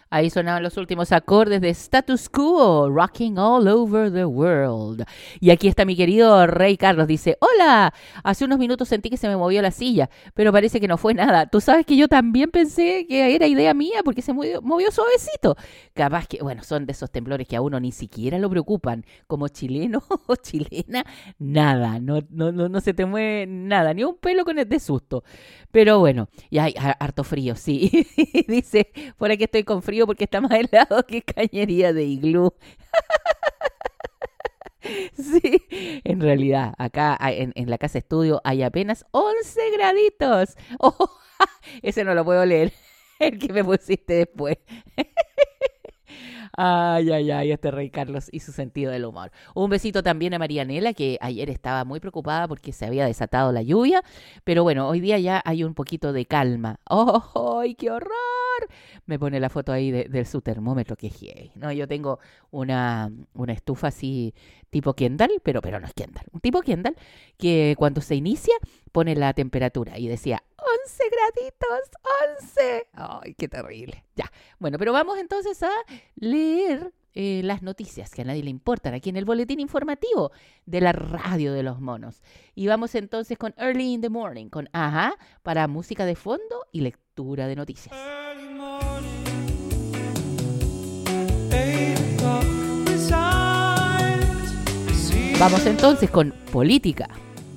Ahí sonaban los últimos acordes de Status Quo, Rocking All Over the World. Y aquí está mi querido Rey Carlos, dice, hola, hace unos minutos sentí que se me movió la silla, pero parece que no fue nada. Tú sabes que yo también pensé que era idea mía porque se movió suavecito. Capaz que, bueno, son de esos temblores que a uno ni siquiera lo preocupan. Como chileno o chilena, nada, no se te mueve nada, ni un pelo de susto. Pero bueno, y hay harto frío, sí. Dice, por aquí estoy con frío porque está más helado que cañería de iglú. Sí, en realidad, acá en la casa estudio hay apenas 11 graditos. Oh, ese no lo puedo leer, el que me pusiste después. Ay, este Rey Carlos y su sentido del humor. Un besito también a Marianela, que ayer estaba muy preocupada porque se había desatado la lluvia, pero bueno, hoy día ya hay un poquito de calma. ¡Oh, qué horror! Me pone la foto ahí de su termómetro, que heavy, ¿no? Yo tengo una estufa así tipo Kendall, pero no es Kendall. Un tipo Kendall que cuando se inicia pone la temperatura y decía 11 graditos, 11. ¡Ay, qué terrible! Ya, bueno, pero vamos entonces a leer las noticias que a nadie le importan aquí en el boletín informativo de la radio de los monos. Y vamos entonces con Early in the Morning, con Ajá, para música de fondo y lectura de noticias. Vamos entonces con política.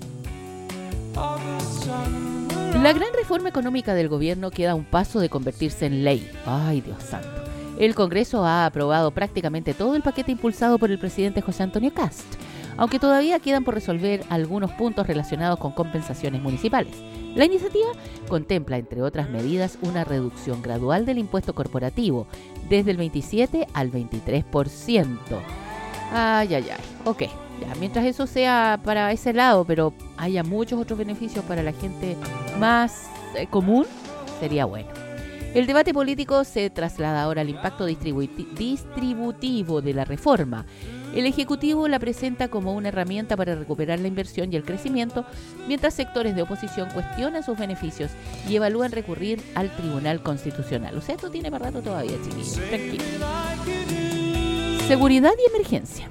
La gran reforma económica del gobierno queda a un paso de convertirse en ley. ¡Ay, Dios santo! El Congreso ha aprobado prácticamente todo el paquete impulsado por el presidente José Antonio Kast, aunque todavía quedan por resolver algunos puntos relacionados con compensaciones municipales. La iniciativa contempla, entre otras medidas, una reducción gradual del impuesto corporativo, desde el 27 al 23%. Ok. Ya, mientras eso sea para ese lado, pero haya muchos otros beneficios para la gente más común, sería bueno. El debate político se traslada ahora al impacto distributivo de la reforma. El Ejecutivo la presenta como una herramienta para recuperar la inversión y el crecimiento, mientras sectores de oposición cuestionan sus beneficios y evalúan recurrir al Tribunal Constitucional. O sea, esto tiene para rato todavía, chiquillos. Tranquilo. Seguridad y emergencia.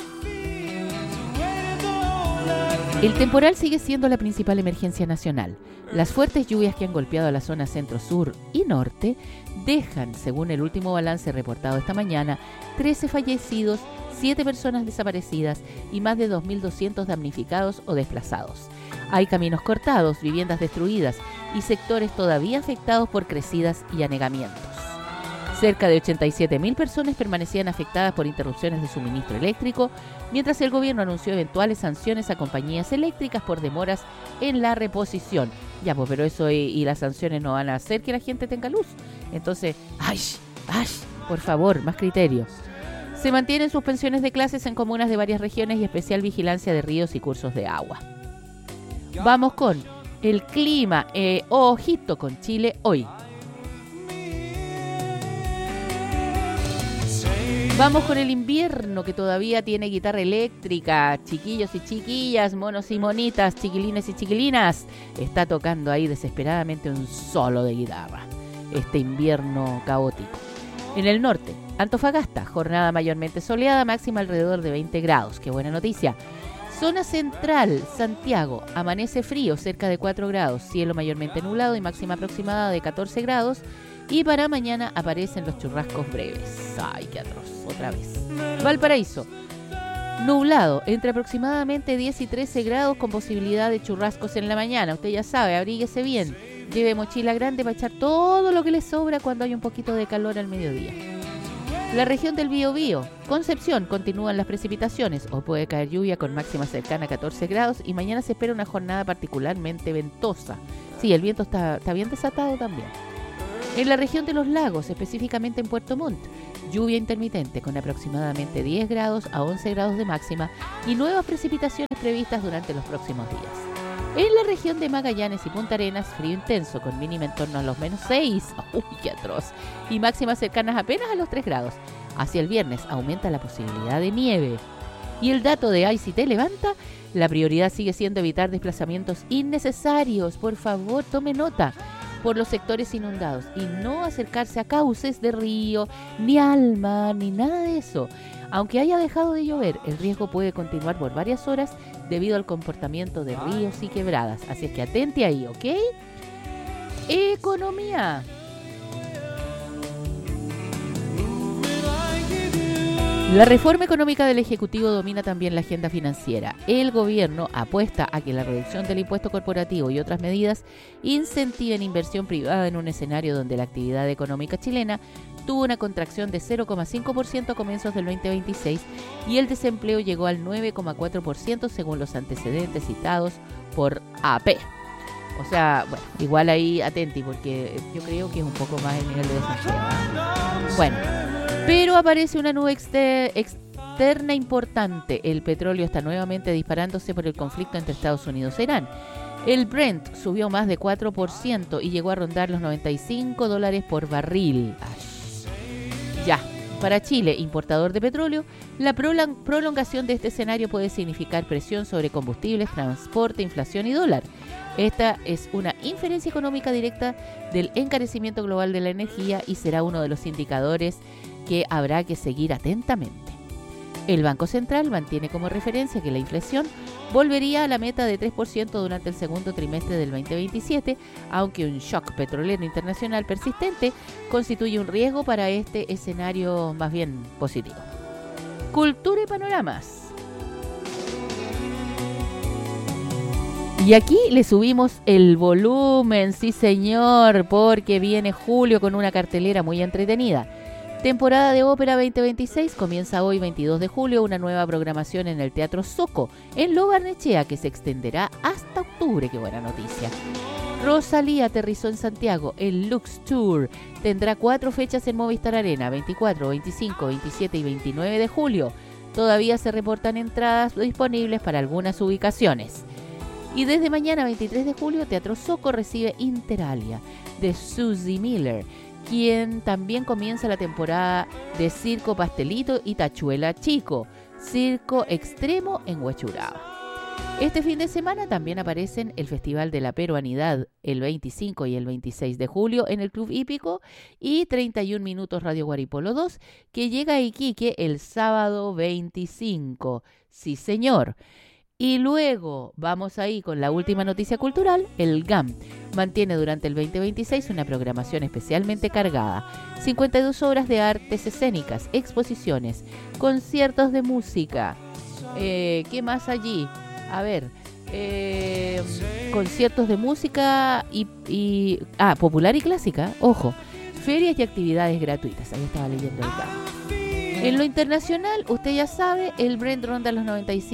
El temporal sigue siendo la principal emergencia nacional. Las fuertes lluvias que han golpeado a la zona centro, sur y norte dejan, según el último balance reportado esta mañana, 13 fallecidos, 7 personas desaparecidas y más de 2.200 damnificados o desplazados. Hay caminos cortados, viviendas destruidas y sectores todavía afectados por crecidas y anegamientos. Cerca de 87.000 personas permanecían afectadas por interrupciones de suministro eléctrico, mientras el gobierno anunció eventuales sanciones a compañías eléctricas por demoras en la reposición. Ya, pues, pero eso y las sanciones no van a hacer que la gente tenga luz. Entonces, por favor, más criterio. Se mantienen suspensiones de clases en comunas de varias regiones y especial vigilancia de ríos y cursos de agua. Vamos con el clima. Ojito con Chile hoy. Vamos con el invierno, que todavía tiene guitarra eléctrica. Chiquillos y chiquillas, monos y monitas, chiquilines y chiquilinas. Está tocando ahí desesperadamente un solo de guitarra. Este invierno caótico. En el norte, Antofagasta, jornada mayormente soleada, máxima alrededor de 20 grados. ¡Qué buena noticia! Zona central, Santiago, amanece frío, cerca de 4 grados. Cielo mayormente nublado y máxima aproximada de 14 grados. Y para mañana aparecen los churrascos breves. ¡Ay, qué atroz! Otra vez. Valparaíso, nublado, entre aproximadamente 10 y 13 grados con posibilidad de churrascos en la mañana. Usted ya sabe, abríguese bien. Lleve mochila grande para echar todo lo que le sobra cuando hay un poquito de calor al mediodía. La región del Biobío, Concepción, continúan las precipitaciones o puede caer lluvia con máxima cercana a 14 grados y mañana se espera una jornada particularmente ventosa. Sí, el viento está bien desatado también. En la región de los lagos, específicamente en Puerto Montt, lluvia intermitente con aproximadamente 10 grados a 11 grados de máxima y nuevas precipitaciones previstas durante los próximos días. En la región de Magallanes y Punta Arenas, frío intenso con mínima en torno a los menos 6, ¡uy, qué atroz! Y máximas cercanas apenas a los 3 grados. Hacia el viernes aumenta la posibilidad de nieve. Y el dato de Ay, si te levanta, la prioridad sigue siendo evitar desplazamientos innecesarios. Por favor, tome nota. por los sectores inundados y no acercarse a cauces de río, ni al mar, ni nada de eso. Aunque haya dejado de llover, el riesgo puede continuar por varias horas debido al comportamiento de ríos y quebradas. Así es que atente ahí, ¿ok? Economía. La reforma económica del Ejecutivo domina también la agenda financiera. El gobierno apuesta a que la reducción del impuesto corporativo y otras medidas incentiven inversión privada en un escenario donde la actividad económica chilena tuvo una contracción de 0,5% a comienzos del 2026 y el desempleo llegó al 9,4% según los antecedentes citados por AP. O sea, bueno, igual ahí atenti porque yo creo que es un poco más el nivel de desempleo, ¿eh? Bueno. Pero aparece una nube externa importante. El petróleo está nuevamente disparándose por el conflicto entre Estados Unidos e Irán. El Brent subió más de 4% y llegó a rondar los $95 por barril. Ay. Ya, para Chile, importador de petróleo, la prolongación de este escenario puede significar presión sobre combustibles, transporte, inflación y dólar. Esta es una inferencia económica directa del encarecimiento global de la energía y será uno de los indicadores que habrá que seguir atentamente. El Banco Central mantiene como referencia que la inflación volvería a la meta de 3% durante el segundo trimestre del 2027, aunque un shock petrolero internacional persistente constituye un riesgo para este escenario más bien positivo. Cultura y panoramas. Y aquí le subimos el volumen, sí señor, porque viene julio con una cartelera muy entretenida. Temporada de Ópera 2026 comienza hoy 22 de julio una nueva programación en el Teatro Zoco, en Lo Barnechea, que se extenderá hasta octubre. ¡Qué buena noticia! Rosalía aterrizó en Santiago. El Lux Tour tendrá 4 fechas en Movistar Arena, 24, 25, 27 y 29 de julio. Todavía se reportan entradas disponibles para algunas ubicaciones. Y desde mañana 23 de julio, Teatro Zoco recibe Interalia de Susie Miller, quien también comienza la temporada de Circo Pastelito y Tachuela Chico, Circo Extremo en Huachuraba. Este fin de semana también aparecen el Festival de la Peruanidad el 25 y el 26 de julio en el Club Hípico y 31 Minutos Radio Guaripolo 2, que llega a Iquique el sábado 25. Sí, señor. Y luego vamos ahí con la última noticia cultural. El GAM mantiene durante el 2026 una programación especialmente cargada. 52 horas de artes escénicas, exposiciones, conciertos de música. ¿Qué más allí? A ver, conciertos de música y popular y clásica, ojo. Ferias y actividades gratuitas. Ahí estaba leyendo el GAM. En lo internacional, usted ya sabe, el Brent ronda los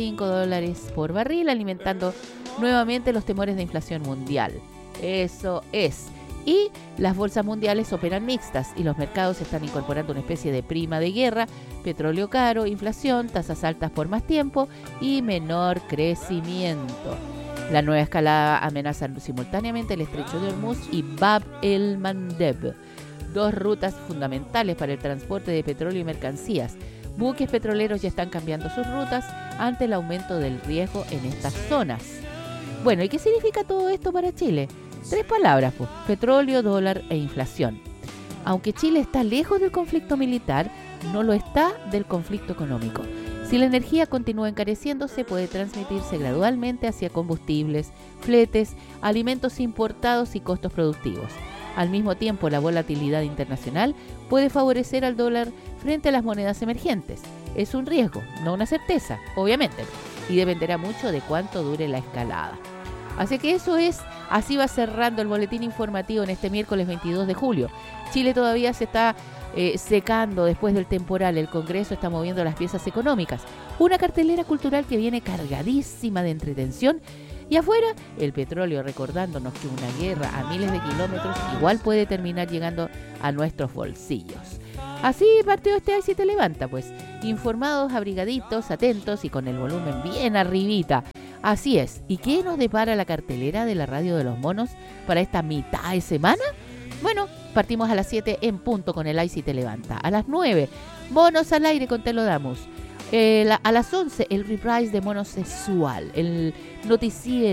$95 por barril, alimentando nuevamente los temores de inflación mundial. Eso es. Y las bolsas mundiales operan mixtas y los mercados están incorporando una especie de prima de guerra, petróleo caro, inflación, tasas altas por más tiempo y menor crecimiento. La nueva escalada amenaza simultáneamente el estrecho de Hormuz y Bab el-Mandeb, 2 rutas fundamentales para el transporte de petróleo y mercancías. Buques petroleros ya están cambiando sus rutas ante el aumento del riesgo en estas zonas. Bueno, ¿y qué significa todo esto para Chile? 3 palabras, pues: petróleo, dólar e inflación. Aunque Chile está lejos del conflicto militar, no lo está del conflicto económico. Si la energía continúa encareciéndose, puede transmitirse gradualmente hacia combustibles, fletes, alimentos importados y costos productivos. Al mismo tiempo, la volatilidad internacional puede favorecer al dólar frente a las monedas emergentes. Es un riesgo, no una certeza, obviamente, y dependerá mucho de cuánto dure la escalada. Así que eso es, así va cerrando el boletín informativo en este miércoles 22 de julio. Chile todavía se está secando después del temporal. El Congreso está moviendo las piezas económicas. Una cartelera cultural que viene cargadísima de entretención. Y afuera, el petróleo recordándonos que una guerra a miles de kilómetros igual puede terminar llegando a nuestros bolsillos. Así partió este Ahí Si Te Levanta, pues, informados, abrigaditos, atentos y con el volumen bien arribita. Así es. ¿Y qué nos depara la cartelera de la Radio de los Monos para esta mitad de semana? Bueno, partimos a las 7 en punto con el Ahí Si Te Levanta. A las 9, Monos al Aire con Te Lo Damos. A las 11, el reprise de Mono Sexual, el noticiero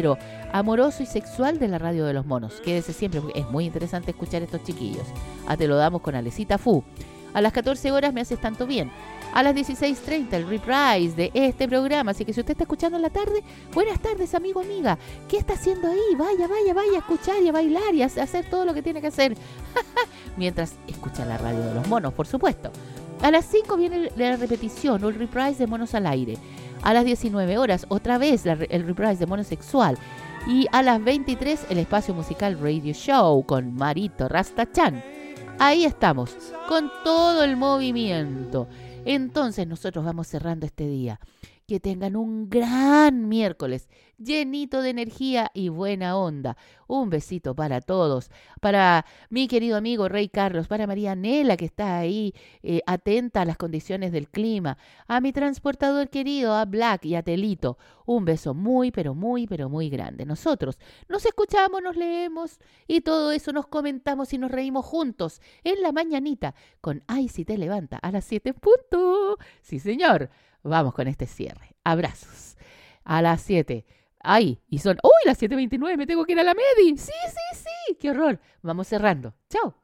amoroso y sexual de la radio de los monos. Quédese siempre, porque es muy interesante escuchar a estos chiquillos. Te lo damos con Alecita Fu. A las 14 horas me haces tanto bien. A las 16:30 el reprise de este programa. Así que si usted está escuchando en la tarde, buenas tardes, amigo, amiga. ¿Qué está haciendo ahí? Vaya a escuchar y a bailar y a hacer todo lo que tiene que hacer. Mientras escucha la radio de los monos, por supuesto. A las 5 viene la repetición o el reprise de Monos al Aire. A las 19 horas, otra vez el reprise de Mono Sexual. Y a las 23, el espacio musical Radio Show con Marito Rastachan. Ahí estamos, con todo el movimiento. Entonces nosotros vamos cerrando este día. Que tengan un gran miércoles, llenito de energía y buena onda. Un besito para todos. Para mi querido amigo Rey Carlos, para María Nela, que está ahí atenta a las condiciones del clima. A mi transportador querido, a Black y a Telito. Un beso muy, pero muy, pero muy grande. Nosotros nos escuchamos, nos leemos y todo eso nos comentamos y nos reímos juntos en la mañanita con Ay, si te levanta a las 7 en punto. Sí, señor. Vamos con este cierre. Abrazos. A las 7. ¡Ay! Y son... ¡Uy! Las 7:29. Me tengo que ir a la Medi. Sí. ¡Qué horror! Vamos cerrando. ¡Chao!